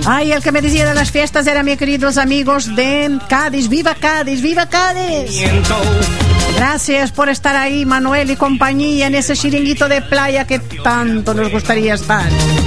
Ay, el que me decía de las fiestas era mis queridos amigos de Cádiz. ¡Viva Cádiz! ¡Viva Cádiz! Gracias por estar ahí, Manuel y compañía, en ese chiringuito de playa que tanto nos gustaría estar.